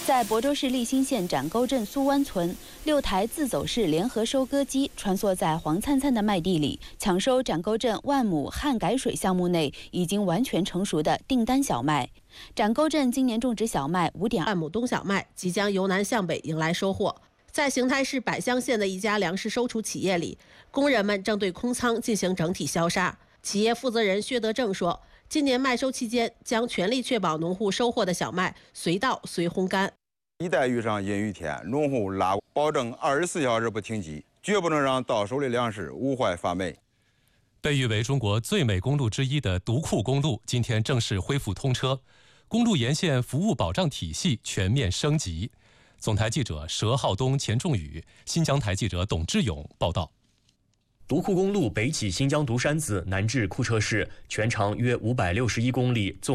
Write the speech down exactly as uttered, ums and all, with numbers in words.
在亳州市立新县展沟镇苏湾村，六台自走式联合收割机穿梭在黄灿灿的麦地里，抢收展沟镇万亩旱改水项目内已经完全成熟的订单小麦。展沟镇今年种植小麦五点二亩冬小麦，即将由南向北迎来收获。在邢台市百乡县的一家粮食收储企业里，工人们正对空仓进行整体消杀。企业负责人薛德正说，今年麦收期间将全力确保农户收获的小麦随到随烘干。 一旦遇上阴雨天，农户拉保证二十四小时不停机，绝不能让到手的粮食无坏发霉。 被誉为中国最美公路之一的独库公路今天正式恢复通车，公路沿线服务保障体系全面升级。总台记者佘浩东、钱仲宇，新疆台记者董志勇报道。 独库公路北起新疆独山子，南至库车市，全长约五百六十一公里，纵